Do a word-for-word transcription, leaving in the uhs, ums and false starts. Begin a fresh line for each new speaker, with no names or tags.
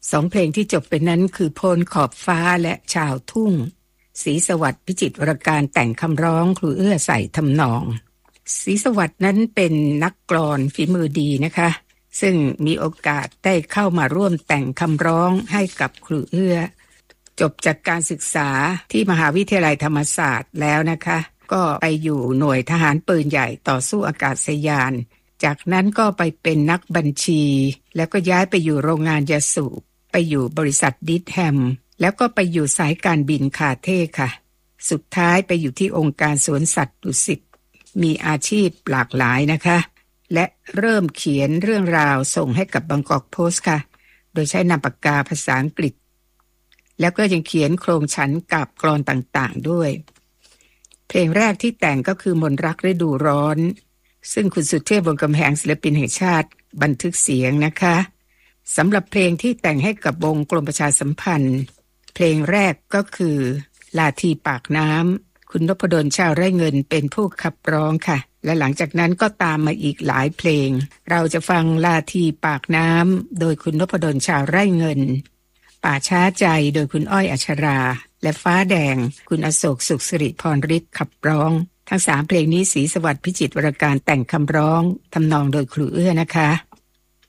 สองเพลงที่จบไปนั้นคือโพนขอบฟ้าและชาวทุ่งศรีสวัสดิ์พิจิตรวรการแต่งคำร้องครูเอื้อใส่ทำนองศรีสวัสดิ์นั้นเป็นนักกลอนฝีมือดีนะคะซึ่งมีโอกาสได้เข้ามาร่วมแต่งคำร้องให้กับครูเอื้อจบจากการศึกษาที่มหาวิทยาลัยธรรมศาสตร์แล้วนะคะก็ไปอยู่หน่วยทหารปืนใหญ่ต่อสู้อากาศยานจากนั้นก็ไปเป็นนักบัญชีแล้วก็ย้ายไปอยู่โรงงานยาสูบไปอยู่บริษัทดิทแฮมแล้วก็ไปอยู่สายการบินคาเท่ค่ะสุดท้ายไปอยู่ที่องค์การสวนสัตว์ดุสิตมีอาชีพหลากหลายนะคะและเริ่มเขียนเรื่องราวส่งให้กับบางกอกโพสต์ค่ะโดยใช้นามปากกาภาษาอังกฤษแล้วก็ยังเขียนโครงฉันกับกลอนต่างๆด้วยเพลงแรกที่แต่งก็คือมนต์รักฤดูร้อนซึ่งคุณสุเทพวงศ์กำแหงศิลปินแห่งชาติบันทึกเสียงนะคะสำหรับเพลงที่แต่งให้กับวงกรมประชาสัมพันธ์เพลงแรกก็คือลาทีปากน้ำคุณนพดลชาวไร่เงินเป็นผู้ขับร้องค่ะและหลังจากนั้นก็ตามมาอีกหลายเพลงเราจะฟังลาทีปากน้ำโดยคุณนพดลชาวไร่เงินป่าช้าใจโดยคุณอ้อยอัชราและฟ้าแดงคุณอโศกสุขสิริพรฤทธิ์ขับร้องทั้งสามเพลงนี้ศรีสวัสดิ์พิจิตรวรการแต่งคำร้องทำนองโดยครูเอื้อนะคะ